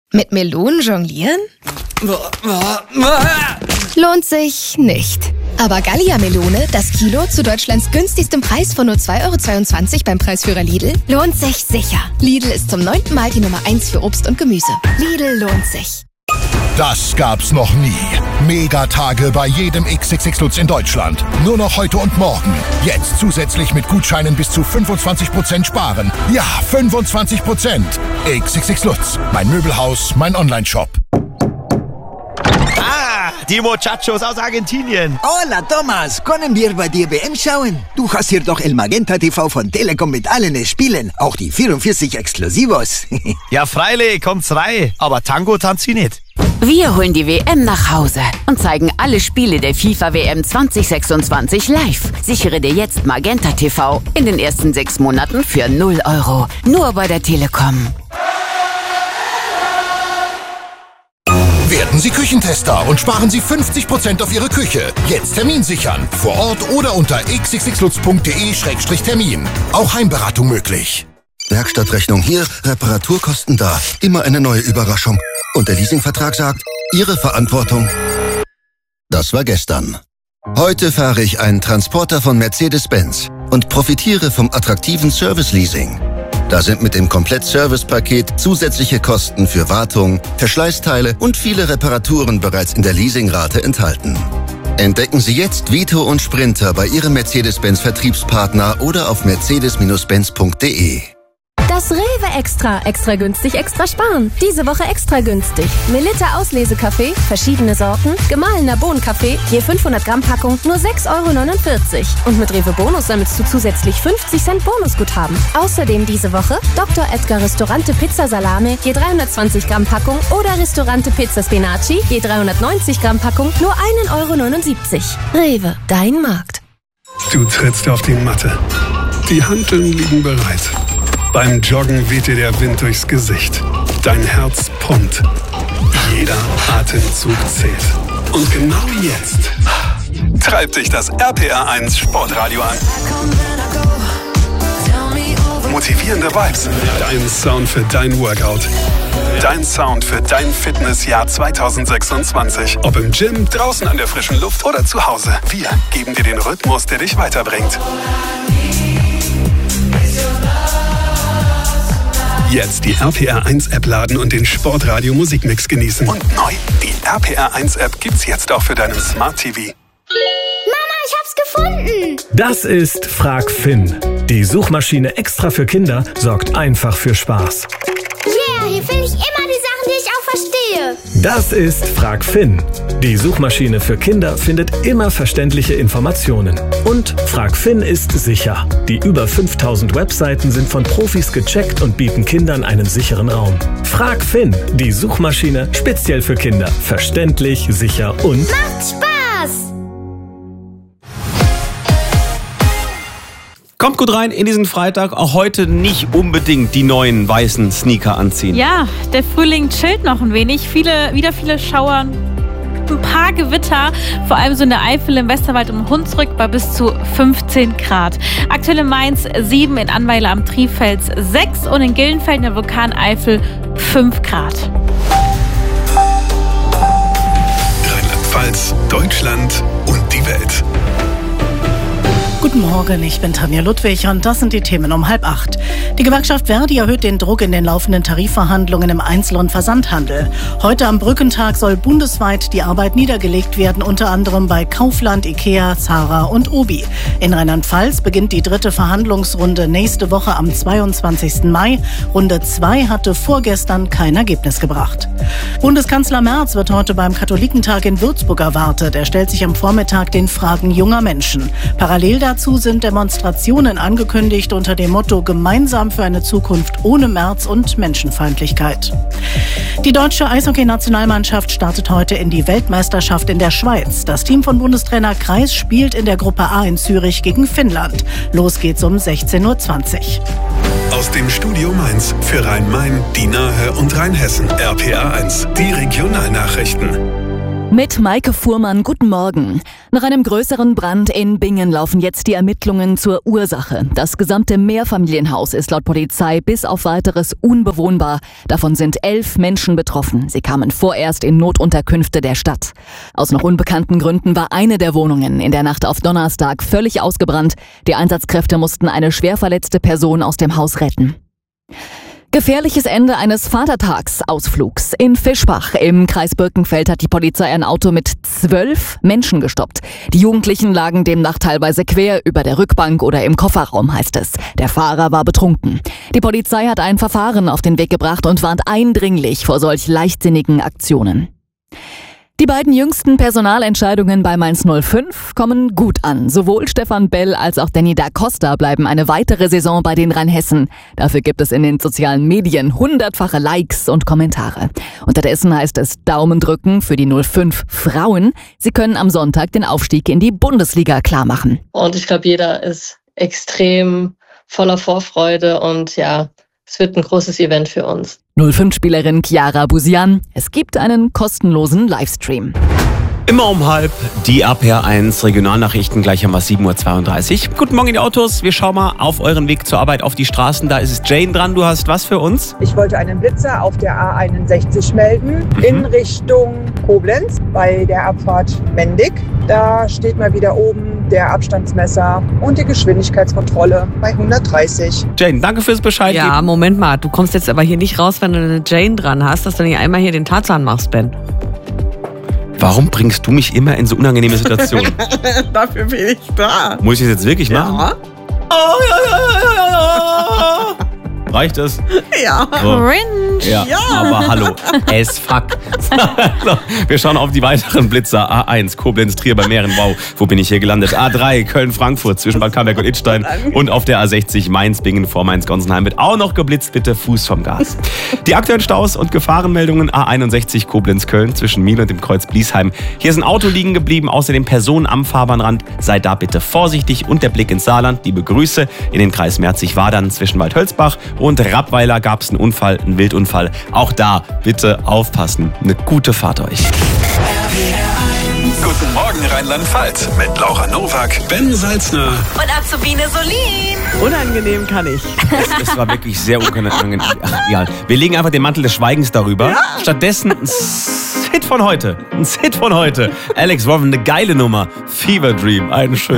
Mit Melonen jonglieren? Lohnt sich nicht. Aber Gallia-Melone, das Kilo zu Deutschlands günstigstem Preis von nur 2,22 € beim Preisführer Lidl, lohnt sich sicher. Lidl ist zum 9. Mal die Nummer 1 für Obst und Gemüse. Lidl lohnt sich. Das gab's noch nie. Megatage bei jedem XXX Lutz in Deutschland. Nur noch heute und morgen. Jetzt zusätzlich mit Gutscheinen bis zu 25% sparen. Ja, 25%. XXX Lutz. Mein Möbelhaus, mein Onlineshop. Die Muchachos aus Argentinien. Hola, Thomas. Können wir bei dir WM schauen? Du hast hier doch El Magenta TV von Telekom mit allen Spielen. Auch die 44 Exklusivos. Ja, freilich, kommt's rein. Aber Tango tanzt sie nicht. Wir holen die WM nach Hause und zeigen alle Spiele der FIFA WM 2026 live. Sichere dir jetzt Magenta TV in den ersten 6 Monaten für 0 €. Nur bei der Telekom. Werden Sie Küchentester und sparen Sie 50% auf Ihre Küche. Jetzt Termin sichern. Vor Ort oder unter xxxlutz.de/termin. Auch Heimberatung möglich. Werkstattrechnung hier, Reparaturkosten da. Immer eine neue Überraschung. Und der Leasingvertrag sagt, Ihre Verantwortung. Das war gestern. Heute fahre ich einen Transporter von Mercedes-Benz und profitiere vom attraktiven Service-Leasing. Da sind mit dem Komplett-Service-Paket zusätzliche Kosten für Wartung, Verschleißteile und viele Reparaturen bereits in der Leasingrate enthalten. Entdecken Sie jetzt Vito und Sprinter bei Ihrem Mercedes-Benz-Vertriebspartner oder auf mercedes-benz.de. Das Rewe Extra. Extra günstig, extra sparen. Diese Woche extra günstig. Melitta Auslesekaffee, verschiedene Sorten, gemahlener Bohnenkaffee, je 500 Gramm Packung, nur 6,49 €. Und mit Rewe Bonus sammelst du zusätzlich 50 Cent Bonusguthaben. Außerdem diese Woche Dr. Edgar Ristorante Pizza Salame, je 320 Gramm Packung oder Ristorante Pizza Spinaci, je 390 Gramm Packung, nur 1,79 €. Rewe, dein Markt. Du trittst auf die Matte. Die Hanteln liegen bereit. Beim Joggen weht dir der Wind durchs Gesicht. Dein Herz pumpt. Jeder Atemzug zählt. Und genau jetzt treibt dich das RPR1 Sportradio an. Motivierende Vibes. Dein Sound für dein Workout. Dein Sound für dein Fitnessjahr 2026. Ob im Gym, draußen an der frischen Luft oder zu Hause. Wir geben dir den Rhythmus, der dich weiterbringt. Jetzt die RPR1-App laden und den Sportradio Musikmix genießen. Und neu, die RPR1-App gibt's jetzt auch für deinen Smart TV. Mama, ich hab's gefunden! Das ist Frag Finn. Die Suchmaschine extra für Kinder sorgt einfach für Spaß. Yeah, hier finde ich immer die Sachen, die ich auch verstehe. Das ist Frag Finn. Die Suchmaschine für Kinder findet immer verständliche Informationen. Und Frag Finn ist sicher. Die über 5000 Webseiten sind von Profis gecheckt und bieten Kindern einen sicheren Raum. Frag Finn, die Suchmaschine speziell für Kinder. Verständlich, sicher und... Macht Spaß! Kommt gut rein in diesen Freitag. Auch heute nicht unbedingt die neuen weißen Sneaker anziehen. Ja, der Frühling chillt noch ein wenig. Wieder viele Schauer. Ein paar Gewitter, vor allem so in der Eifel, im Westerwald und Hunsrück bei bis zu 15 Grad. Aktuell in Mainz 7, in Annweiler am Trifels 6 und in Gillenfeld in der Vulkaneifel 5 Grad. Rheinland-Pfalz, Deutschland und die Welt. Guten Morgen, ich bin Tanja Ludwig und das sind die Themen um 7:30. Die Gewerkschaft Verdi erhöht den Druck in den laufenden Tarifverhandlungen im Einzel- und Versandhandel. Heute am Brückentag soll bundesweit die Arbeit niedergelegt werden, unter anderem bei Kaufland, Ikea, Zara und Obi. In Rheinland-Pfalz beginnt die 3. Verhandlungsrunde nächste Woche am 22. Mai. Runde 2 hatte vorgestern kein Ergebnis gebracht. Bundeskanzler Merz wird heute beim Katholikentag in Würzburg erwartet. Er stellt sich am Vormittag den Fragen junger Menschen. Parallel dazu sind Demonstrationen angekündigt unter dem Motto Gemeinsam für eine Zukunft ohne Merz und Menschenfeindlichkeit. Die deutsche Eishockey-Nationalmannschaft startet heute in die Weltmeisterschaft in der Schweiz. Das Team von Bundestrainer Kreis spielt in der Gruppe A in Zürich gegen Finnland. Los geht's um 16:20 Uhr. Aus dem Studio Mainz für Rhein-Main, die Nahe und Rheinhessen. RPR1, die Regionalnachrichten. Mit Maike Fuhrmann, guten Morgen. Nach einem größeren Brand in Bingen laufen jetzt die Ermittlungen zur Ursache. Das gesamte Mehrfamilienhaus ist laut Polizei bis auf weiteres unbewohnbar. Davon sind 11 Menschen betroffen. Sie kamen vorerst in Notunterkünfte der Stadt. Aus noch unbekannten Gründen war eine der Wohnungen in der Nacht auf Donnerstag völlig ausgebrannt. Die Einsatzkräfte mussten eine schwer verletzte Person aus dem Haus retten. Gefährliches Ende eines Vatertagsausflugs. In Fischbach im Kreis Birkenfeld hat die Polizei ein Auto mit 12 Menschen gestoppt. Die Jugendlichen lagen demnach teilweise quer über der Rückbank oder im Kofferraum, heißt es. Der Fahrer war betrunken. Die Polizei hat ein Verfahren auf den Weg gebracht und warnt eindringlich vor solch leichtsinnigen Aktionen. Die beiden jüngsten Personalentscheidungen bei Mainz 05 kommen gut an. Sowohl Stefan Bell als auch Danny da Costa bleiben eine weitere Saison bei den Rheinhessen. Dafür gibt es in den sozialen Medien 100-fache Likes und Kommentare. Unterdessen heißt es Daumen drücken für die 05 Frauen. Sie können am Sonntag den Aufstieg in die Bundesliga klarmachen. Und ich glaube, jeder ist extrem voller Vorfreude und ja, es wird ein großes Event für uns. 05-Spielerin Chiara Busian. Es gibt einen kostenlosen Livestream. Immer um halb die RPR1 Regionalnachrichten. Gleich haben wir 7.32 Uhr. Guten Morgen in die Autos. Wir schauen mal auf euren Weg zur Arbeit auf die Straßen. Da ist es Jane dran. Du hast was für uns? Ich wollte einen Blitzer auf der A61 melden in Richtung Koblenz bei der Abfahrt Mendig. Da steht mal wieder oben der Abstandsmesser und die Geschwindigkeitskontrolle bei 130. Jane, danke fürs Bescheid geben. Ja, Moment mal. Du kommst jetzt aber hier nicht raus, wenn du eine Jane dran hast, dass du nicht einmal hier den Tarzan machst, Ben. Warum bringst du mich immer in so unangenehme Situationen? Dafür bin ich da. Muss ich es jetzt wirklich machen? Ja. Reicht das? Ja. So. Cringe. Ja, aber hallo, as fuck. So, wir schauen auf die weiteren Blitzer. A1, Koblenz, Trier bei Mähren. Wow, wo bin ich hier gelandet? A3, Köln-Frankfurt zwischen Bad Camberg und Idstein. Und auf der A60 Mainz-Bingen vor Mainz-Gonsenheim wird auch noch geblitzt. Bitte Fuß vom Gas. Die aktuellen Staus und Gefahrenmeldungen. A61, Koblenz-Köln zwischen Miel und dem Kreuz Bliesheim. Hier ist ein Auto liegen geblieben, außerdem Personen am Fahrbahnrand. Seid da bitte vorsichtig. Und der Blick ins Saarland. Liebe Grüße in den Kreis Merzig-Wadern zwischen Waldhölzbach und Rappweiler gab es einen Unfall, einen Wildunfall. Auch da bitte aufpassen. Eine gute Fahrt euch. Guten Morgen Rheinland-Pfalz mit Laura Nowak, Ben Salzner Und Azubine Solin. Unangenehm kann ich. Es war wirklich sehr unangenehm. Ach, egal. Wir legen einfach den Mantel des Schweigens darüber. Ja. Stattdessen ein Hit von heute. Ein Hit von heute. Alex Warren, eine geile Nummer. Fever Dream. Einen schönen